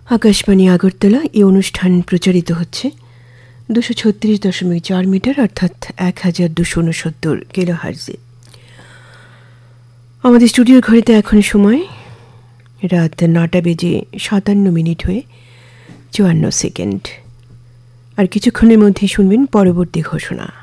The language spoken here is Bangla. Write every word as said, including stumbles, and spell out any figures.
আকাশবাণী আগরতলা এই অনুষ্ঠান প্রচারিত হচ্ছে দুশো ছত্রিশ দশমিক চার মিটার অর্থাৎ এক হাজার দুশো উনসত্তর কিলো হার্জে। আমাদের স্টুডিওর ঘড়িতে এখন সময় রাত নটা বেজে সাতান্ন মিনিট হয়ে চুয়ান্ন সেকেন্ড। আর কিছুক্ষণের মধ্যে শুনবেন পরবর্তী ঘোষণা।